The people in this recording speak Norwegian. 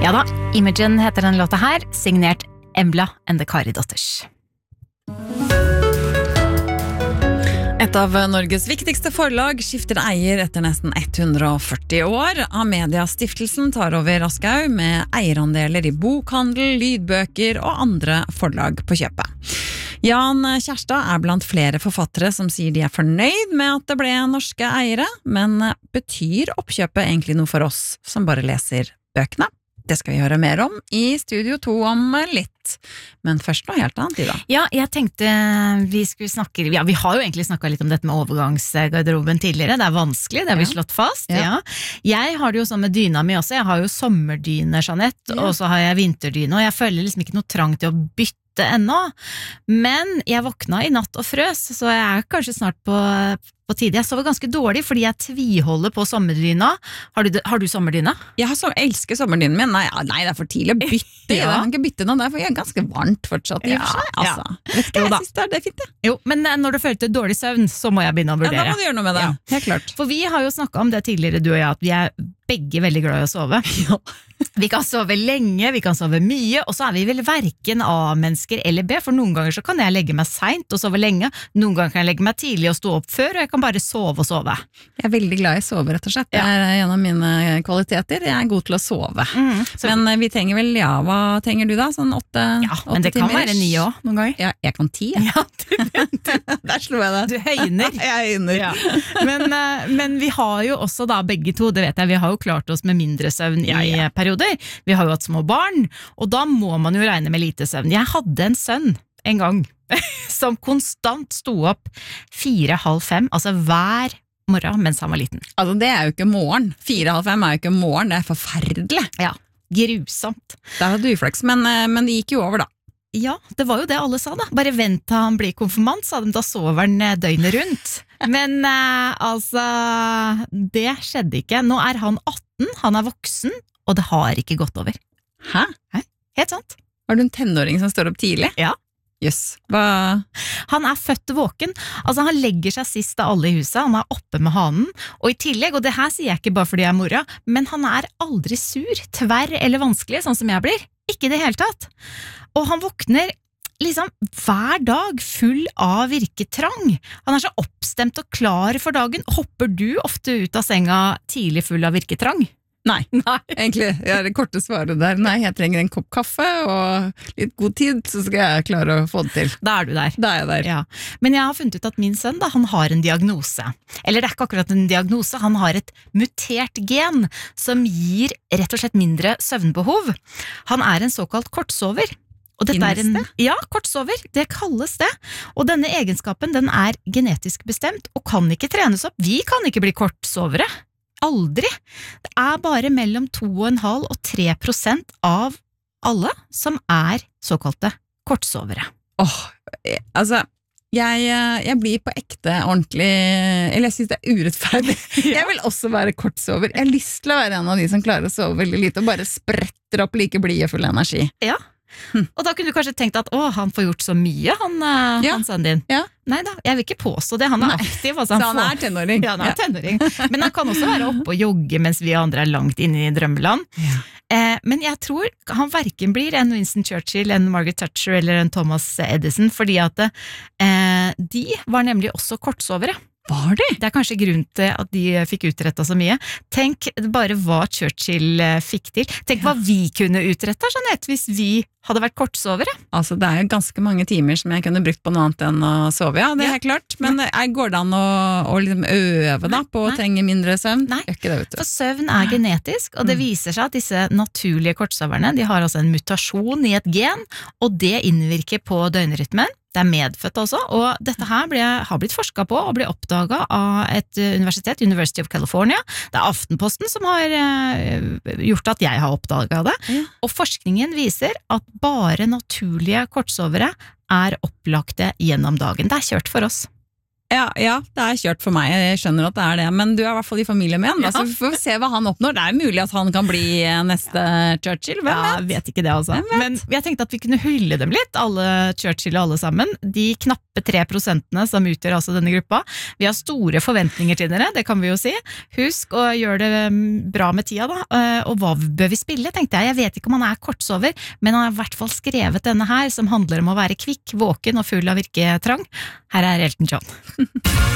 Ja da, Imogen heter den låta her, signert Embla and the Karidotters. Et av Norges viktigste forlag skifter eier etter nesten 140 år. Amedia Stiftelsen tar over Aschehoug med eierandeler i bokhandel, lydbøker og andre forlag på kjøpet. Jan Kjærstad er blant flere forfattere som sier de er fornøyd med at det ble norske eiere, men betyr oppkjøpet egentlig noe for oss som bare leser bøkene? Det skal vi høre mer om i Studio 2 om litt. Men først noe helt annet, Ida. Ja, jeg tenkte vi skulle snakke, ja, vi har jo egentlig snakket litt om dette med overgangsgarderoben tidligere, det er vanskelig, det har vi slått fast. Ja. Jeg har det jo sånn med dyna mi også, jeg har jo sommerdyne, Jeanette, og så har jeg vinterdyne, og jeg føler liksom ikke noe trang til å bytte ennå, men jeg våkna i natt og frøs, så jeg er kanskje snart på tide. Jeg sover ganske dårlig, fordi jeg tviholder på sommerdyna. Har du sommerdyna? Jeg elsker sommerdynen min. Nei, det er for tidlig å bytte. Jeg kan ikke bytte noe, for jeg er ganske varmt fortsatt i og for seg. Altså. Vet ikke, jeg synes det er fint, det. Jo, men når du føler til dårlig søvn, så må jeg begynne å vurdere. Ja, da må du gjøre noe med det. Ja. Helt klart. For vi har jo snakket om det tidligere, du og jeg, at vi er begge veldig glad i å sove. Ja. Vi kan sove lenge, vi kan sove mye, og så er vi vel hverken A-mennesker eller B, for noen ganger så kan jeg legge meg sent og sove lenge, noen ganger kan jeg legge meg tidlig og stå opp før, og jeg kan bare sove og sove. Jeg er veldig glad i å sove, rett og slett. Det er en av mine kvaliteter. Jeg er god til å sove. Men vi trenger vel, hva trenger du da? Sånn 8 timer? Ja, men det kan være 9 også, noen ganger. Ja, jeg kan 10. Ja, der slo jeg det. Du høyner. Jeg høyner. Ja. Men vi har jo også da begge to, det vet jeg, vi har jo klart oss med mindre søvn i perioder. Vi har jo hatt små barn, og da må man jo regne med lite søvn. Jeg hadde en sønn en gang, som konstant sto opp 4:30, altså hver morgen mens han var liten. Altså det er jo ikke morgen. 4:30 er jo ikke morgen, det er forferdelig. Ja, grusomt. Da hadde du uflaks, men det gikk jo over da. Ja, det var jo det alle sa da. Bare vent til han blir konfirmant, sa de, da sover han døgnet rundt. Men altså, det skjedde ikke. Nå er han 18, han er voksen, og det har ikke gått over. Hæ? Helt sant. Har du en tenåring som står opp tidlig? Ja. Jøss. Han er født våken, altså han legger seg sist av alle i huset, han er oppe med hanen, og i tillegg, og det her sier jeg ikke bare fordi jeg er mora, men han er aldri sur, tverr eller vanskelig, sånn som jeg blir. Ikke i det hele tatt. Og han våkner liksom hver dag full av virketrang. Han er så oppstemt og klar for dagen. Hopper du ofte ut av senga tidlig full av virketrang? Nei, egentlig, jeg har det korte svaret der. Nei, jeg trenger en kopp kaffe og litt god tid, så skal jeg klare å få det til. Da er du der. Da er jeg der. Ja. Men jeg har funnet ut at min sønn, da, han har en diagnose. Eller det er ikke akkurat en diagnose, han har et mutert gen som gir rett og slett mindre søvnbehov. Han er en såkalt kortsover. Og dette er en, ja, kortsover, det kalles det. Og denne egenskapen, den er genetisk bestemt og kan ikke trenes opp. Vi kan ikke bli kortsovere. Aldri. Det er bare mellom 2,5 og 3% av alle som er såkalte kortsovere. Altså, jeg blir på ekte ordentlig, eller jeg synes det er urettferdig. Jeg vil også være kortsover. Jeg har lyst til å være en av de som klarer å sove veldig lite, og bare spretter opp like blid og full energi. Ja. Og da kunne du kanskje tenkt at han får gjort så mye, han sønnen din. Ja. Nei da, jeg vil ikke påstå det, han er aktiv. Altså, så han er tenåring. Ja, han er tenåring. Men han kan også være oppe og jogge mens vi andre er langt inne i drømmeland. Ja. Men jeg tror han hverken blir en Winston Churchill, en Margaret Thatcher eller en Thomas Edison, fordi at de var nemlig også kortsovere. Var det? Det er kanskje grunn til at de fikk utrettet så mye. Tenk bare hva Churchill fikk til. Tenk hva vi kunne utrettet, Jeanette, hvis vi hadde vært kortsovere. Altså, det er jo ganske mange timer som jeg kunne brukt på noe annet enn å sove, ja, det er klart. Men går det an å liksom øve da, på å trenge mindre søvn? Nei, ikke det, vet du. For søvn er genetisk, og det viser seg at disse naturlige kortsoverne, de har altså en mutasjon i et gen, og det innvirker på døgnrytmen. Det er medfødt også, og dette her har blitt forsket på og ble oppdaget av et universitet, University of California. Det er Aftenposten som har gjort at jeg har oppdaget det. Og forskningen viser at bare naturlige kortsovere er opplagte gjennom dagen. Det er kjørt for oss. Ja, det er kjørt for meg, jeg skjønner at det er det, men du er i hvert fall i familie med han, Ja. så vi får se hva han oppnår. Det er mulig at han kan bli neste Churchill, hvem vet? Jeg vet ikke det altså. Men jeg tenkte at vi kunne hylle dem litt, alle Churchill og alle sammen. De knappe 3% som utgjør altså denne gruppa. Vi har store forventninger til dere, det kan vi jo si. Husk å gjøre det bra med tida da. Og hva bør vi spille, tenkte jeg. Jeg vet ikke om han er kortsover, men han har i hvert fall skrevet denne her, som handler om å være kvikk, våken og full av virketrang. Her er Elton John.